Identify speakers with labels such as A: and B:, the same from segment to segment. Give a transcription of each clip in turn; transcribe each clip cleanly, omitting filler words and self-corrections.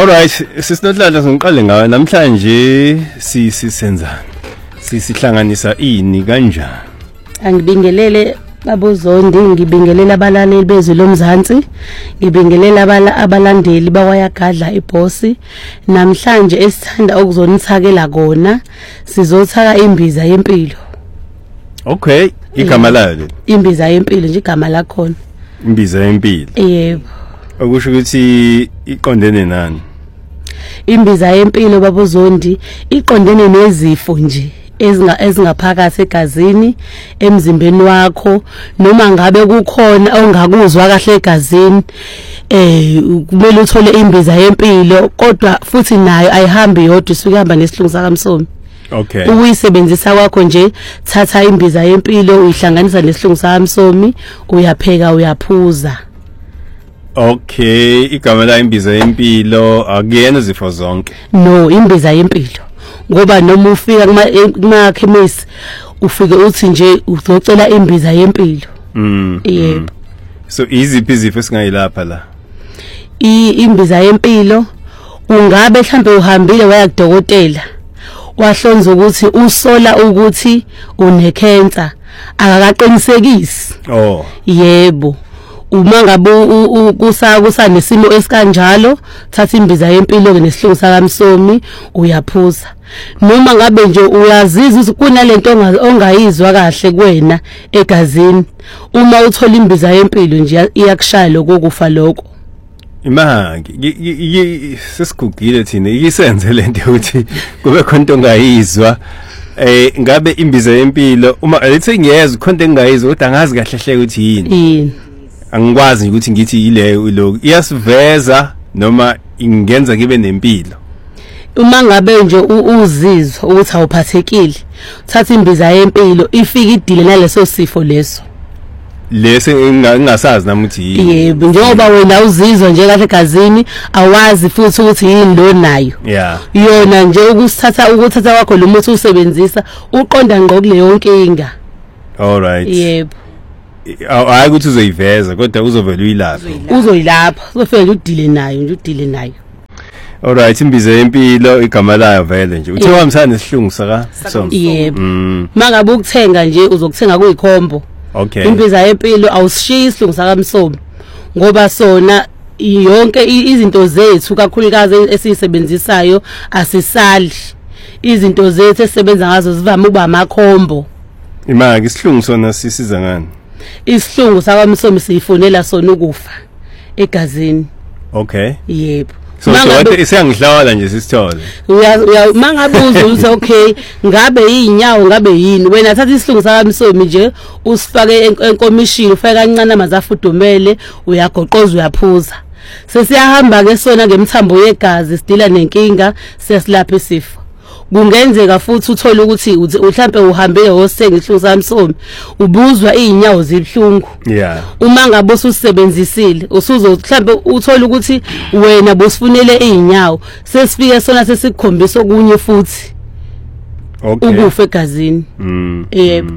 A: Alright, sisinohlala singiqale ngawe namhlanje sisenzani. Sihlanganisa ini kanjani?
B: Angibingelele babozondi, ngibingelela abalaleli bezwe lomzansi, ngibingelela abalandeli bakwayagadla ibhosi. Namhlanje esithanda ukuzonithakela kona sizothaka imbiza yempilo.
A: Okay, igama layo.
B: Imbiza yempilo nje igama lakhona.
A: Imbiza yempilo.
B: Yebo.
A: Okusho ukuthi iqondene nani?
B: Imbiza yempilo babozondi iqondene nezifo nje ezingaphakathi egazini emzimbeni wakho, noma ngabe kukhona ongakuzwa kahle egazini kumele uthole imbiza yempilo, kodwa futhi nayo ayihambi yodwa, isuke ihamba nesilungu sakamsomi.
A: Okay.
B: Uyisebenzisa kwakho nje, thatha imbiza yempilo uyihlanganisa nesilungu sakamsomi, uyapheka uyaphuza.
A: Okay, igama la imbiza yempilo akuyena izifo zonke.
B: No, imbiza yempilo. Ngoba noma ufika kuma chemist ufike uthi nje uzocela imbiza yempilo. Yebo.
A: So iziphi izifo esingayilapha la?
B: Imbiza yempilo ungabe mhlambe uhambile waya kudokotela wahlonza ukuthi usola ukuthi une cancer, akaqinisekisi.
A: Oh.
B: Yebo. Uma ngabe kusanesimo esikanjalo, thatha imbiza yempilo ke nesihlungu sakamsomi uyaphuza. Noma ngabe nje uyazizwa ukuthi kunalento ongayizwa kahle kuwena egazini, uma uthola imbiza yempilo nje iyakushaya lokho kufa lokho.
A: Imaki sesigugile thina isenze lento ukuthi kube khona into ongayizwa. Ngabe imbiza yempilo uma lethe ngiyezwa khona engayizwa kodwa angazi kahle hle ukuthi yini. Angikwazi ukuthi ngithi ileyo lo iyasiveza noma ingenza kibe nempilo.
B: Uma ngabe nje uzizwa ukuthi awuphathekile, thatha imbiza yempilo ifike idile naleso sifo leso.
A: Ngingasazi nami ukuthi yini.
B: Yebo, njengoba wena uzizwa nje kahle egazini awazi futhi ukuthi yini lo nayo.
A: Yeah.
B: Yona nje ukuthatha kwakho lo muthi usebenzisa uqonda ngqo kuleyo nkinga.
A: All right.
B: Yebo.
A: Hayi ukuthi uzoyiveza kodwa uzovela uyilapha.
B: Uzoyilapha, uzofika udile nayo.
A: All right, imbiza yempilo igama layo vele nje. Uthe wamsana nesihlungu saka so.
B: Yebo. Mangabe ukuthenga nje uzokuthenga kuyikhombo.
A: Okay.
B: Imbiza yempilo awushiyi isihlungu sakamsomi ngoba sona yonke izinto zethu kakhulukazi esizisebenzisayo asisali. Izinto zethu esebenza ngazo zivame ukuba amakhombo.
A: Imaki isihlungu sona sisiza ngani?
B: Isihlungu sakamsomi siyifonela sona ukufa egazini.
A: Okay.
B: Yebo.
A: So kodwa isengihlawala nje sisithole.
B: Mangabe uzwe okay, ngabe yinyawo ngabe yini, wena thatha isihlungu sakamsomi nje usifake enkomishini, ufake kancane amanzi afudumele, uyagoqoza uyaphuza. Sesiyahamba ke sona ngemthambo yegazi sidila nenkinga sesilapha isifo. Kungenzeka futhi uthole ukuthi mhlambe uhambile hosenga isihlungu sakamsomi ubuzwa inyawo zibhlungu.
A: Yeah.
B: Uma ngabe usuzisebenzisile usuzo mhlambe uthola ukuthi wena bosifunele inyawo sesifike sona sesikukhombisa okunye futhi.
A: Okay.
B: Ukufa egazini. Yebo.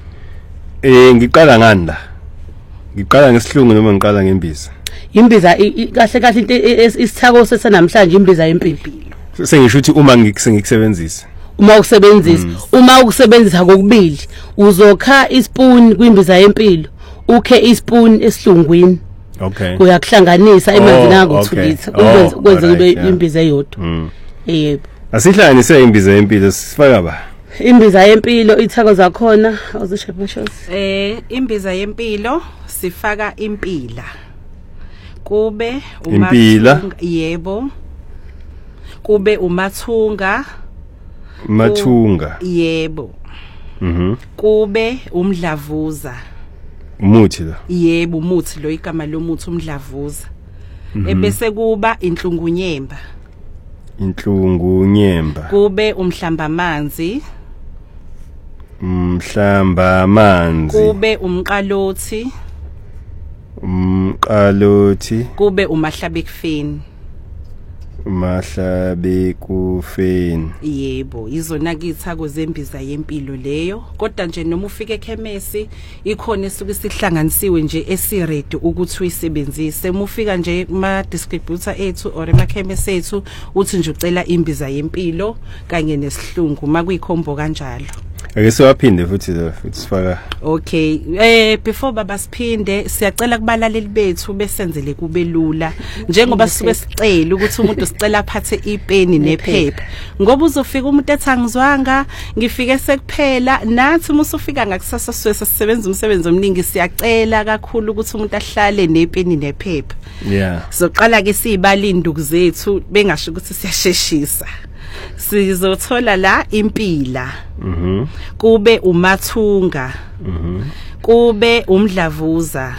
A: Ngiqala ngani la? Ngiqala ngesihlungu noma ngiqala ngembiza?
B: Imbiza kahle into isithako sesanamhlanje imbiza yempilo.
A: Sengisho ukuthi uma ngikusebenzisa.
B: Uma ukusebenzisa kokubili uzokha ispoon kwimbiza yempilo, ukhe ispoon esihlungwini.
A: Okay.
B: Uyakuhlanganisa emanzini akuthulitha ukwenza kube imbiza eyodwa. Yebo.
A: Asihlanganise imbiza yempilo sifaka ba.
B: Imbiza yempilo ithako zakhona uzisho mashos.
C: Imbiza yempilo sifaka impila. Kube
A: impila.
C: Yebo. Kube umathunga. Yebo. Kube umdlavuza.
A: Umuthi la.
C: Yebo, umuthi lo igama lomuthi umdlavuza. Ebese kuba inhlungunyemba. Kube umhlambamanzi. Kube umqalothi.
A: Umqalothi.
C: Kube umahlabekufeni.
A: Mahlabe kufeni.
C: Yebo, izona kithako zembiza yempilo leyo. Kodwa nje noma ufike ekhemesi ikhona esuke sihlanganisiwe nje esiready ukuthi uyisebenzise. Mufika nje ma distributor ethu or emakhemesi ethu uthi nje ucela imbiza yempilo kanye nesihlungu makuyikhombo kanjalo.
A: Ake siwaphinde futhi sifaka.
C: Okay, before baba siphinde siyacela kubalaleli bethu besenzele kube lula njengoba sisuke sicela ukuthi umuntu sicela aphathe ipeni nephepha ngoba uzofika umuntu ethi angizwanga ngifike sekuphela nathi musufika ngakusasa sisebenza umsebenzi omningi siyacela kakhulu ukuthi umuntu ahlale nepeni nephepha.
A: Yeah.
C: Soqala ke siyibalinduku zethu bengasho ukuthi siyasheshisa. Sizothola la impila. Kube umathunga. Kube umdlavuza.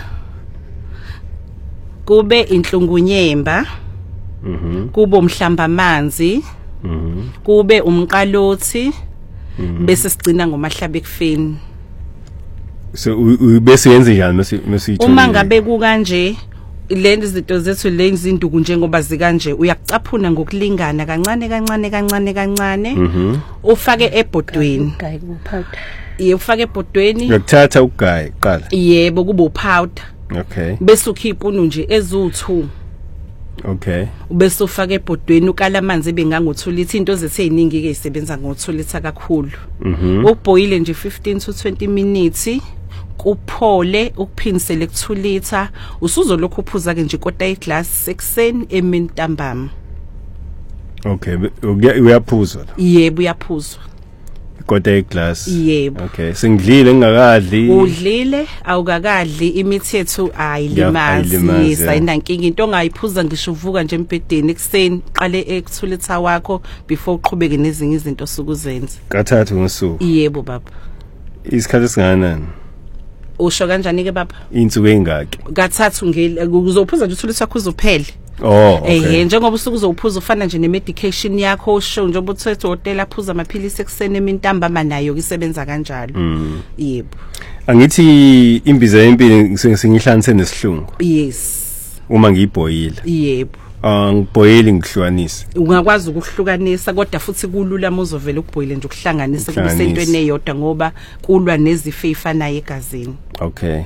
C: Kube inhlungunyemba. Kube umhlamba amanzi. Kube umqalothi. Bese sigcina ngomahlabe kufeni.
A: So bese yenze njani mesiyithola?
C: Uma ngabe ku kanje lezi zinto zethu lezi induku njengoba zikanje uyakucaphuna ngokulingana kancane ufake ebhodweni ufake ebhodweni
A: uyakuthatha ugayi qala
C: yebo kube upowder
A: okay
C: bese ukhipha unu nje ezu2
A: okay
C: bese ufake ebhodweni ukala amanzi bengango2 litha into zethu eziningi ke isebenza ngo2 litha kakhulu ukuboil nje 15 to 20 minutes kuphole ukuphinisele ku2 litha usuzolokhu uphuza ke nje ikota iglass sekuseni emini ntambama.
A: Okay uyaphuzwa
C: yebo uyaphuzwa
A: ikota iglass
C: yebo
A: okay sengidlile ngingakadli
C: udlile awukakadli imithetho ayilimazi sayinankinga into ongayiphuza ngisho uvuka nje empedeni ekseni qale ku2 litha wakho before uqhubeke nezinye izinto sokuzenza
A: kathathu ngosuku
C: yebo baba
A: isikhathi singanani
C: usho kanjani ke baba
A: insuku engaki
C: kathathu uzophuza nje uthulisa yakho uzophele
A: okay
C: njengoba usuku uzophuza ufana nje nemedication yakho usho njengoba uthethe hotel aphuza amaphilisi ekseni emintambama nayo isebenza kanjalo yebo
A: angithi imbiza yempilo sengihlanise nesihlungu
C: yes
A: uma ngiyibhoyile
C: yebo
A: ngibhoyile ngihlukanise
C: ungakwazi ukuhlukanisa kodwa futhi kulula muzovela ukubhoyile nje ukuhlanganisa kubisentweni eyodwa ngoba kulwa nezifo ezifanayo egazini
A: okay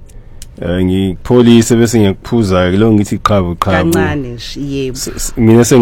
A: ngipholise bese ngiyakuphuza ke lo ngithi qhabu
C: kancane nje yebo
A: mina